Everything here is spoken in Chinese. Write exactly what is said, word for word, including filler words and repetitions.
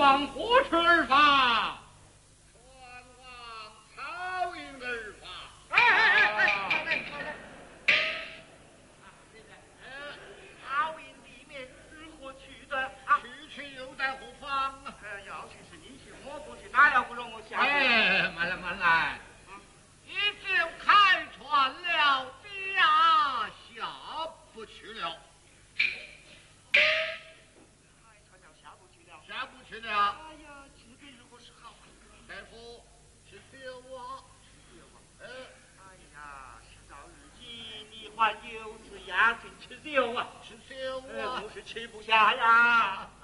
往何处而发？ 船往曹营而发。 哎哎哎哎，好嘞好嘞。 呃， 曹营里面如何去的啊？ 去去又在何方？ 呃，要去是你去，我不去，哪要不容我下？ 哎，慢来慢来，已经开船了，家下不去了。 开船了，下不去了。 下不去了。 哎呀，这个如果是好。 大夫，去救我。呃， 哎呀，事到如今，你还有此压身吃酒啊？ 去救呃， 我。 我是吃不下呀。